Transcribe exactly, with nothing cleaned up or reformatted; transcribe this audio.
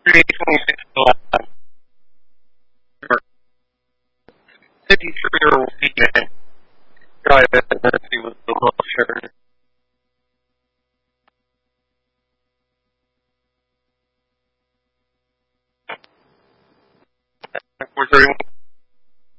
twenty-six fifty-three-year-old female guy that he was the